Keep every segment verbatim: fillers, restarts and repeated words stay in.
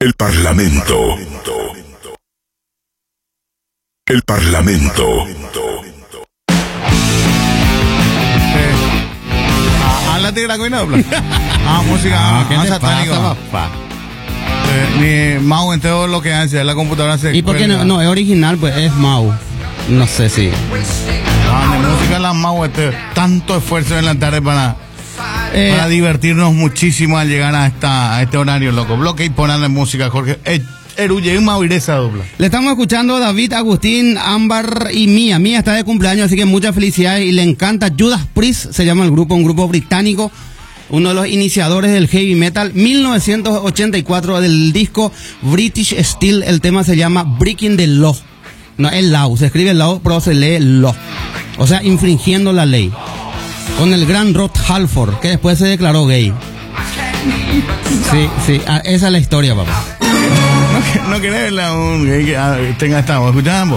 El Parlamento. El Parlamento. Háblate de la cuina, ah, música Ah, ¿qué más te satánica. pasa, papá? Eh, ni Mau en todo lo que hace, la computadora se ¿Y por qué no? cuelga. No, es original, pues es Mau. No sé si. Ah, de música la Mau, este, tanto esfuerzo en la tarde para, Eh, para divertirnos muchísimo al llegar a esta a este horario, loco. Bloque y ponerle música, Jorge. Eh, Eruye y Mau iré esa dobla. Le estamos escuchando a David, Agustín, Ámbar y Mía. Mía está de cumpleaños, así que muchas felicidades y le encanta. Judas Priest se llama el grupo, un grupo británico, uno de los iniciadores del heavy metal. mil novecientos ochenta y cuatro del disco British Steel, el tema se llama Breaking the Law. No, es Law, se escribe Law, pero se lee Law. O sea, infringiendo la ley. Con el gran Rod Halford, que después se declaró gay. Sí, sí, ah, esa es la historia, papá. No, no querés verla un gay que ah, tenga esta voz. ¿Escuchás ambos?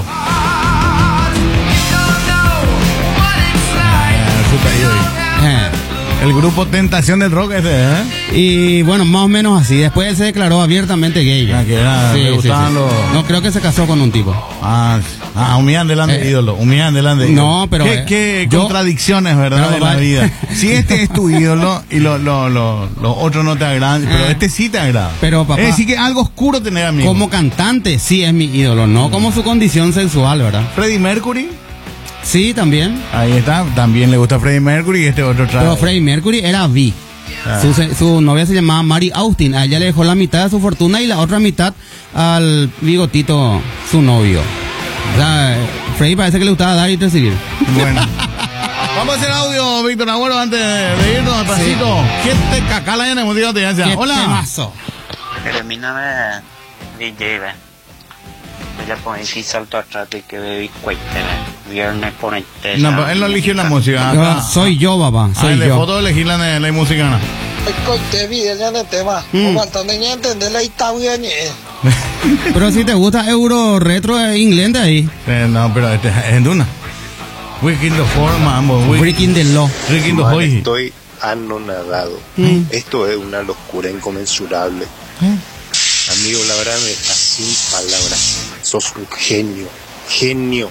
Eh. El grupo Tentación del Rock ese, ¿eh? Y bueno, más o menos así. Después él se declaró abiertamente gay. Ah, que era, le gustaban los- No, creo que se casó con un tipo. Ah, ah humillan delante de Eh. ídolo, humillan delante de No, ídolo. pero, Qué, eh, qué yo- contradicciones, ¿verdad? Pero, De la papá, vida. Si este es tu ídolo y los lo, lo, lo otros no te agradan, pero Eh. este sí te agrada. Pero, papá, es decir, que algo oscuro tener amigos. como cantante, sí es mi ídolo, no como su condición sexual, ¿verdad? Freddie Mercury, Sí, también. ahí está, también le gusta Freddie Mercury y este otro trae. Pero Freddie Mercury era bi. Ah. Su, se- su novia se llamaba Mary Austin. A ella le dejó la mitad de su fortuna y la otra mitad al bigotito, su novio. O sea, Freddie parece que le gustaba dar y recibir. Bueno. Vamos a hacer audio, Víctor Agüero, antes de irnos despacito. Gente cacala en el música de ¡Qué Hola. temazo! Termíname D J, ve. Le ponen aquí salto atrás de que bebí cuete, ve. Viernes ponete. No, pero él no eligió la música. Yo- Acá. soy yo, papá, Ah, soy el de yo. foto elegir la, la música. ¿No? Coite video de tema. Mm. Aguantando ni entender la historia ni. Pero si te gusta Euro Retro eh, inglés de ahí. Eh, no, pero este es en Duna. Weekend of Forma, ambos. Breaking the Law. Weekend of Man, Hoy. estoy anonadado. Mm. Esto es una locura inconmensurable. Amigo, la verdad me dejas sin palabras. Sos un genio. Genio.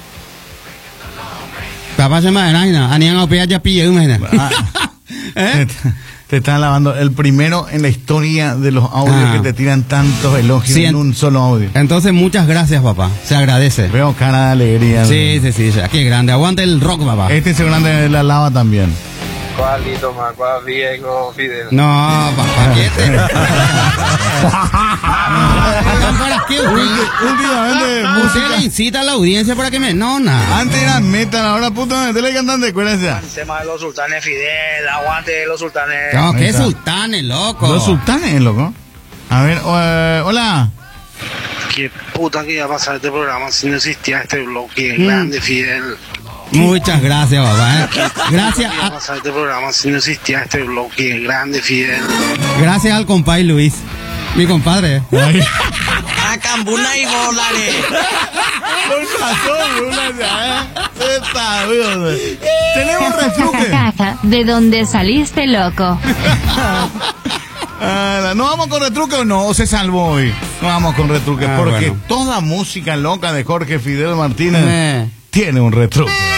Papá se me da Anian a ya pille, imagínate. Ah, ¿Eh? te, te están lavando. El primero en la historia de los audios Ah. que te tiran tantos elogios Sí, en en- un solo audio. Entonces, muchas gracias, papá. Se agradece. Veo cara de alegría. Sí, sí, sí. sí. Qué grande. Aguanta el rock, papá. Este es el grande de la lava también. Cualito más, cual Diego Fidel. No, papá, ¿qué te? ¿Para qué, güey? Últimamente, Usted música. le incita a la audiencia para que me... No, nada. Antes era metal, ahora puta, me cantante, acuérdense. El tema de los sultanes Fidel, aguante de los sultanes. No, Ahí qué está. sultanes, loco. Los sultanes, loco. A ver, eh, hola. Qué puta que iba a pasar este programa si no existía este bloque Mm. grande Fidel. Muchas gracias, papá. ¿eh? Gracias ¿Qué iba a a, pasar este programa si no existía este bloque grande Fidel? gracias al compay Luis. Mi compadre. Ay. Acambuna y volare. Con razón, una Esta, güey. Tenemos retruque. Caja, ¿de dónde saliste, loco? Ah, ¿no vamos con retruque o no? ¿O se salvó hoy? No vamos con retruque, Ah, porque bueno. toda música loca de Jorge Fidel Martínez Eh. tiene un retruque.